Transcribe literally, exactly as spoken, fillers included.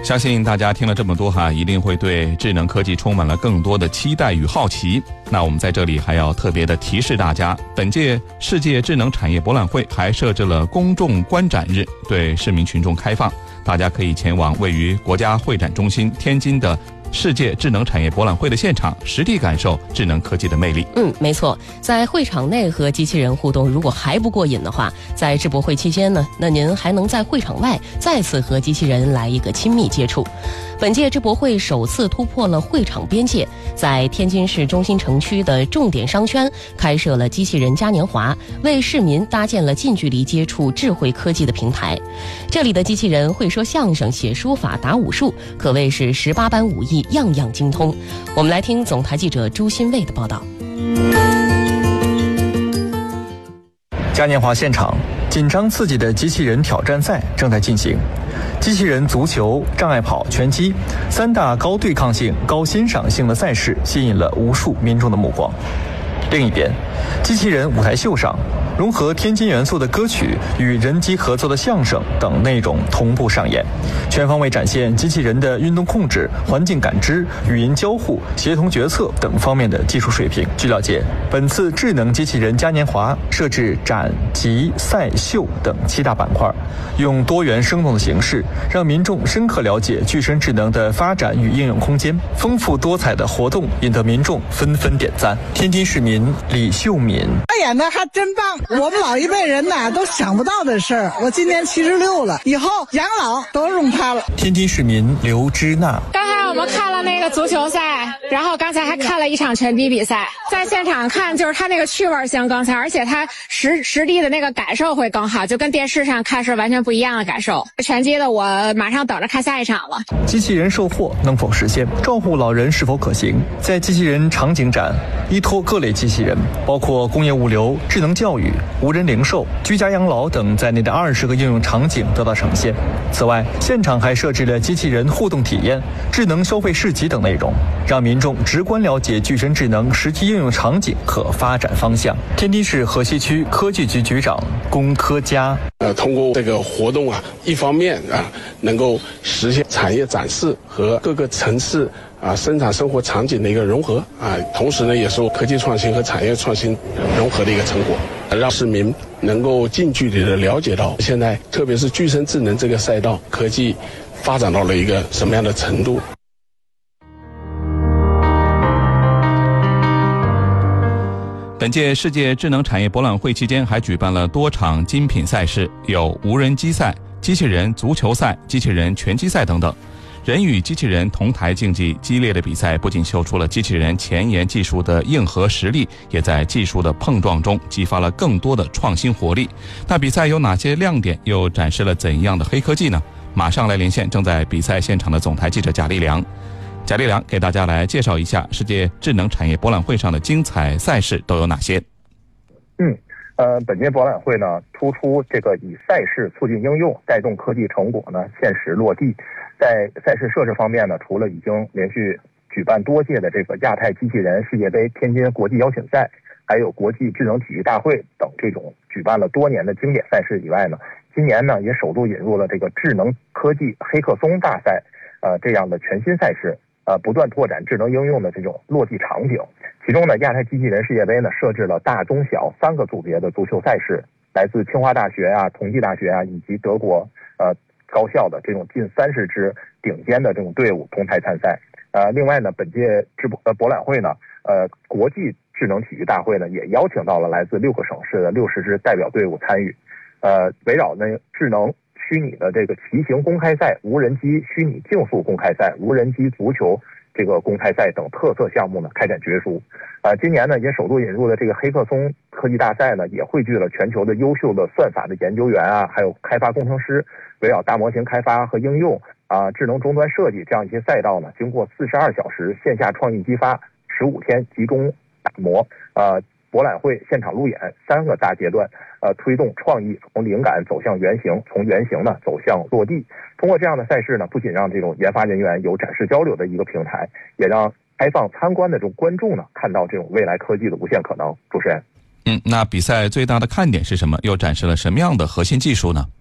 相信大家听了这么多哈，一定会对智能科技充满了更多的期待与好奇。那我们在这里还要特别的提示大家，本届世界智能产业博览会还设置了公众观展日，对市民群众开放，大家可以前往位于国家会展中心天津的世界智能产业博览会的现场，实地感受智能科技的魅力。 嗯，没错，在会场内和机器人互动，如果还不过瘾的话，在智博会期间呢，那您还能在会场外再次和机器人来一个亲密接触。本届智博会首次突破了会场边界，在天津市中心城区的重点商圈开设了机器人嘉年华，为市民搭建了近距离接触智慧科技的平台。这里的机器人会说相声、写书法、打武术，可谓是十八般武艺样样精通。我们来听总台记者朱新卫的报道。 嘉年华现场，紧张刺激的机器人挑战赛正在进行。机器人足球、障碍跑、拳击三大高对抗性、高欣赏性的赛事吸引了无数民众的目光。另一边，机器人舞台秀上，融合天津元素的歌曲与人机合作的相声等内容同步上演，全方位展现机器人的运动控制、环境感知、语音交互、协同决策等方面的技术水平。据了解，本次智能机器人嘉年华设置展、集、赛、秀等七大板块，用多元生动的形式，让民众深刻了解具身智能的发展与应用空间。丰富多彩的活动引得民众纷纷点赞。天津市民李秀敏： 他演的还真棒，我们老一辈人呐都想不到的事儿。我今年七十六了，以后养老都用它了。 天津市民刘芝娜： 刚才我们看了那个足球赛，然后刚才还看了一场拳击比赛，在现场看就是它那个趣味性更强，而且它实实地的那个感受会更好，就跟电视上看是完全不一样的感受。拳击的我马上等着看下一场了。 机器人售货能否实现？照顾老人是否可行？在机器人场景展，依托各类机器人，包括工业物流、智能教育、无人零售、居家养老等在内的二十个应用场景得到呈现。此外，现场还设置了机器人互动体验、智能消费市集等内容，让民众直观了解具身智能实际应用场景和发展方向。天津市河西区科技局局长龚科佳： 呃，通过这个活动啊，一方面啊，能够实现产业展示和各个层次啊生产生活场景的一个融合啊，同时呢，也是科技创新和产业创新融合的一个成果，让市民能够近距离的了解到现在特别是具身智能这个赛道，科技发展到了一个什么样的程度。 本届世界智能产业博览会期间还举办了多场精品赛事，有无人机赛、机器人足球赛、机器人拳击赛等等。人与机器人同台竞技，激烈的比赛不仅秀出了机器人前沿技术的硬核实力，也在技术的碰撞中激发了更多的创新活力。那比赛有哪些亮点，又展示了怎样的黑科技呢？马上来连线正在比赛现场的总台记者贾立良。贾立良给大家来介绍一下世界智能产业博览会上的精彩赛事都有哪些。 嗯，呃，本届博览会呢，突出这个以赛事促进应用，带动科技成果呢现实落地。在赛事设置方面呢，除了已经连续举办多届的这个亚太机器人世界杯天津国际邀请赛，还有国际智能体育大会等这种举办了多年的经典赛事以外呢，今年呢也首度引入了这个智能科技黑客松大赛，呃这样的全新赛事。呃，不断拓展智能应用的这种落地场景。其中呢，亚太机器人世界杯呢设置了大、中、小三个组别的足球赛事，来自清华大学啊、同济大学啊以及德国呃高校的这种近三十支顶尖的这种队伍同台参赛。呃，另外呢，本届智博呃博览会呢，呃国际智能体育大会呢也邀请到了来自六个省市的六十支代表队伍参与。呃，围绕呢智能虚拟的这个骑行公开赛、无人机虚拟竞速公开赛、无人机足球这个公开赛等特色项目呢开展角逐。呃，今年呢也首度引入了这个黑客松科技大赛呢，也汇聚了全球的优秀的算法的研究员啊，还有开发工程师，围绕大模型开发和应用啊、智能终端设计这样一些赛道呢，经过四十二小时线下创意激发、十五天集中打磨，呃。博览会现场路演三个大阶段，呃，推动创意从灵感走向原型，从原型呢走向落地。通过这样的赛事呢，不仅让这种研发人员有展示交流的一个平台，也让开放参观的这种观众呢看到这种未来科技的无限可能。主持人， 嗯，那比赛最大的看点是什么？又展示了什么样的核心技术呢？